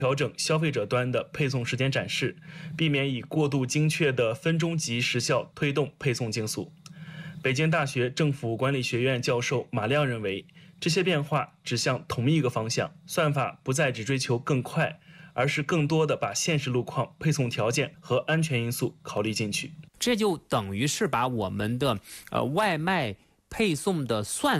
调整消费者端的配送时间展示，避免以过度精确的分钟级时效推动配送竞速。北京大学政府管理学院教授马亮认为，这些变化指向同一个方向，算法不再只追求更快，而是更多的把现实路况、配送条件和安全因素考虑进去。 这就等于是把我们的外卖配送的算